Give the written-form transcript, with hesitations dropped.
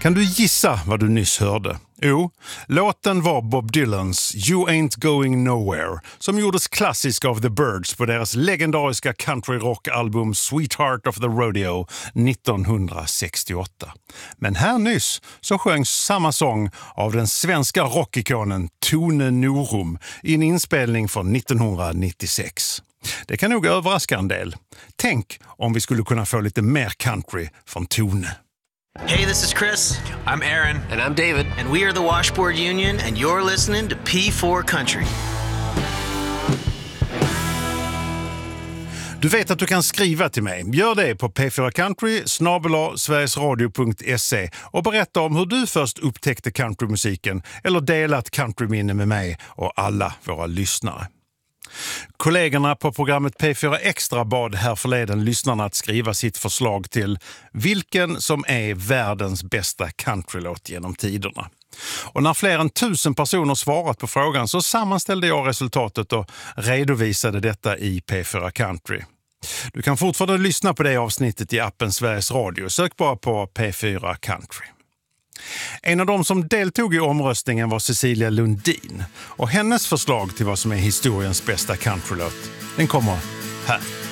Kan du gissa vad du nyss hörde? Jo, låten var Bob Dylans You Ain't Going Nowhere som gjordes klassisk av The Byrds på deras legendariska country-rock-album Sweetheart of the Rodeo 1968. Men här nyss så sjöngs samma sång av den svenska rockikonen Tone Norum i en inspelning från 1996. Det kan nog överraska en del. Tänk om vi skulle kunna få lite mer country från Tone. Hey, this is Chris. I'm Aaron. And I'm David. And we are the Washboard Union, and you're listening to P4 Country. Du vet att du kan skriva till mig. Gör det på p4country@sverigesradio.se och berätta om hur du först upptäckte countrymusiken eller delat countryminne med mig och alla våra lyssnare. Kollegorna på programmet P4 Extra bad här förleden lyssnarna att skriva sitt förslag till vilken som är världens bästa countrylåt genom tiderna. Och när fler än 1000 personer svarat på frågan så sammanställde jag resultatet och redovisade detta i P4 Country. Du kan fortfarande lyssna på det avsnittet i appen Sveriges Radio. Sök bara på P4 Country. En av de som deltog i omröstningen var Cecilia Lundin och hennes förslag till vad som är historiens bästa countrylåt, den kommer här.